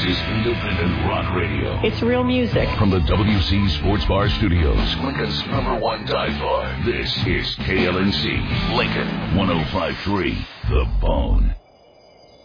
is independent rock radio. It's real music. From the WC Sports Bar Studios, Lincoln's #1 dive bar. This is KLNC, Lincoln 105.3, The Bone.